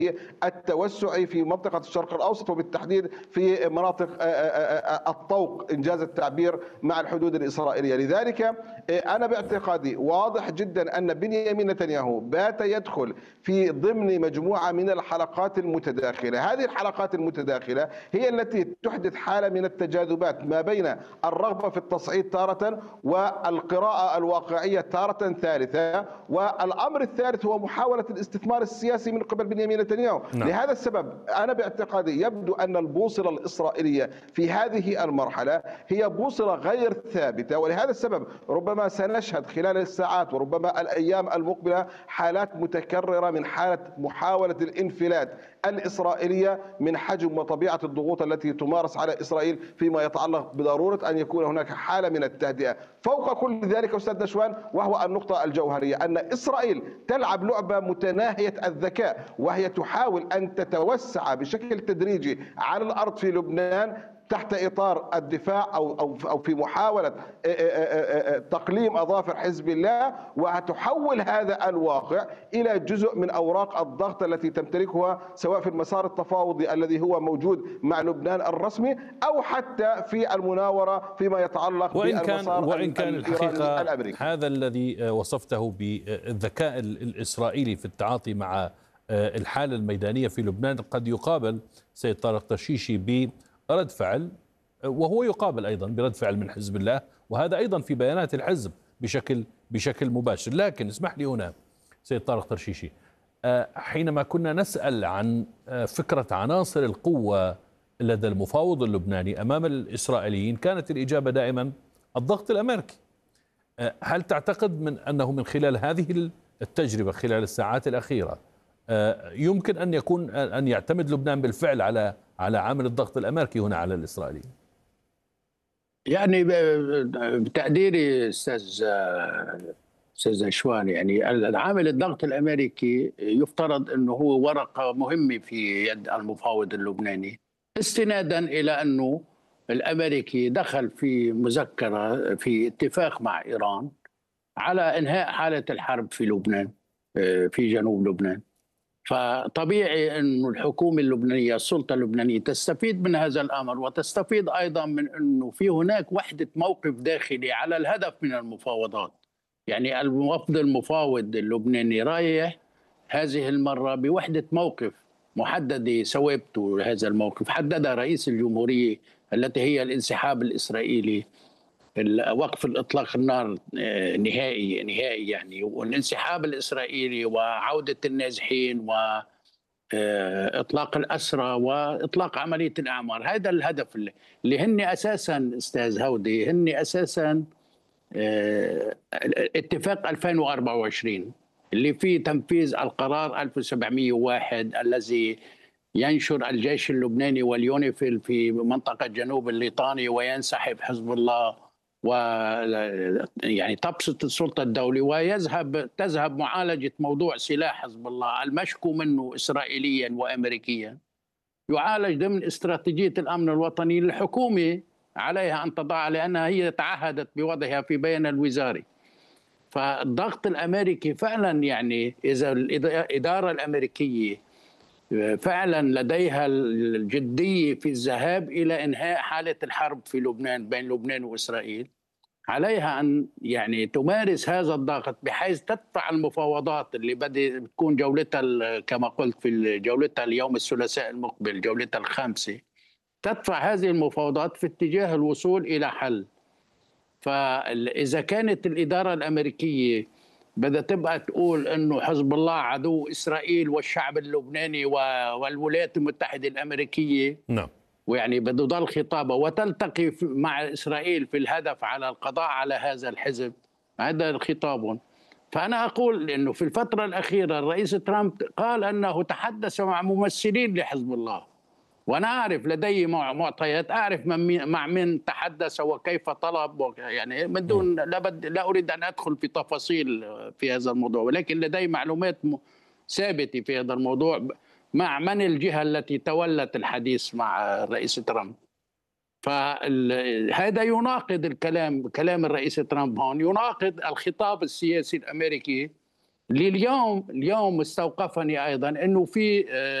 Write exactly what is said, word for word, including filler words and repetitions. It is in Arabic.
التوسعي في منطقة الشرق الأوسط، وبالتحديد في مناطق الطوق إنجاز التعبير مع الحدود الإسرائيلية. لذلك أنا باعتقادي واضح جدا أن بنيامين نتنياهو بات يدخل في ضمن مجموعة من الحلقات المتداخلة. هذه الحلقات المتداخلة هي التي تحدث حالة من التجاذبات ما بين الرغبة في التصعيد تارة والقراءة الواقعية تارة ثالثة، والأمر الثالث هو محاولة الاستثمار السياسي من قبل بنيامين نتنياهو. نعم. لهذا السبب أنا باعتقادي يبدو أن البوصلة الإسرائيلية في هذه المرحلة هي بوصلة غير ثابتة، ولهذا السبب ربما سنشهد خلال الساعات وربما الأيام المقبلة حالات متكررة من حالة محاولة الانفلات الإسرائيلية من حجم وطبيعة الضغوط التي تمارس على إسرائيل فيما يتعلق بضرورة أن يكون هناك حالة من التهدئة. فوق كل ذلك أستاذ نشوان، وهو النقطة الجوهرية، أن إسرائيل تلعب لعبة متناهية الذكاء، وهي تحاول أن تتوسع بشكل تدريجي على الأرض في لبنان تحت إطار الدفاع أو أو أو في محاولة تقليم أظافر حزب الله، وتحول هذا الواقع إلى جزء من أوراق الضغط التي تمتلكها سواء في المسار التفاوضي الذي هو موجود مع لبنان الرسمي أو حتى في المناورة فيما يتعلق وإن كان بالمسار وإن كان الحقيقة الأمريكي. هذا الذي وصفته بالذكاء الإسرائيلي في التعاطي مع الحالة الميدانية في لبنان قد يقابل سيد طارق ترشيشي ب رد فعل، وهو يقابل أيضا برد فعل من حزب الله، وهذا أيضا في بيانات الحزب بشكل بشكل مباشر. لكن اسمح لي هنا سيد طارق ترشيشي، حينما كنا نسأل عن فكرة عناصر القوة لدى المفاوض اللبناني أمام الإسرائيليين كانت الإجابة دائما الضغط الأمريكي. هل تعتقد من أنه من خلال هذه التجربة خلال الساعات الأخيرة يمكن أن يكون أن يعتمد لبنان بالفعل على على عامل الضغط الأمريكي هنا على الإسرائيليين؟ يعني بتقديري أستاذ أستاذ نشوان، يعني عامل الضغط الأمريكي يفترض أنه هو ورقة مهمة في يد المفاوض اللبناني، استنادا إلى أنه الأمريكي دخل في مذكرة في اتفاق مع إيران على إنهاء حالة الحرب في لبنان، في جنوب لبنان. فطبيعي أن الحكومة اللبنانية السلطة اللبنانية تستفيد من هذا الأمر، وتستفيد أيضا من أنه في هناك وحدة موقف داخلي على الهدف من المفاوضات. يعني الوفد المفاوض اللبناني رايح هذه المرة بوحدة موقف محددة ثوابته. هذا الموقف حددها رئيس الجمهورية التي هي الانسحاب الإسرائيلي، وقف الإطلاق النار نهائي نهائي يعني، والانسحاب الإسرائيلي وعودة النازحين وإطلاق الأسرى وإطلاق عملية الأعمار. هذا الهدف اللي هن أساسا أستاذ هودي، هن أساسا اتفاق ألفين وأربعة وعشرين اللي فيه تنفيذ القرار ألف وسبعمئة وواحد الذي ينشر الجيش اللبناني واليونيفيل في منطقة جنوب الليطاني وينسحب حزب الله، و يعني تبسط السلطة الدولية ويذهب تذهب معالجة موضوع سلاح حزب الله المشكو منه إسرائيليا وأمريكيا، يعالج ضمن استراتيجية الأمن الوطني للحكومة عليها أن تضع، لأنها هي تعهدت بوضعها في بيان الوزاري. فالضغط الأمريكي فعلا، يعني إذا الإدارة الأمريكية فعلا لديها الجدية في الذهاب إلى إنهاء حالة الحرب في لبنان بين لبنان وإسرائيل، عليها أن يعني تمارس هذا الضغط بحيث تدفع المفاوضات اللي بدأ تكون جولتها كما قلت في جولتها اليوم الثلاثاء المقبل، جولتها الخامسة، تدفع هذه المفاوضات في اتجاه الوصول إلى حل. فإذا كانت الإدارة الأمريكية بدها تبقى تقول انه حزب الله عدو اسرائيل والشعب اللبناني والولايات المتحده الامريكيه، نعم، ويعني بده يضل خطابه وتلتقي مع اسرائيل في الهدف على القضاء على هذا الحزب، هذا خطابهم. فانا اقول انه في الفتره الاخيره الرئيس ترامب قال انه تحدث مع ممثلين لحزب الله، وانا اعرف لدي معطيات، اعرف من مع من تحدث وكيف طلب، يعني من دون لا, بد لا اريد ان ادخل في تفاصيل في هذا الموضوع، ولكن لدي معلومات ثابته في هذا الموضوع مع من الجهه التي تولت الحديث مع الرئيس ترامب. فهذا يناقض الكلام كلام الرئيس ترامب هون، يناقض الخطاب السياسي الامريكي لليوم اليوم استوقفني ايضا انه في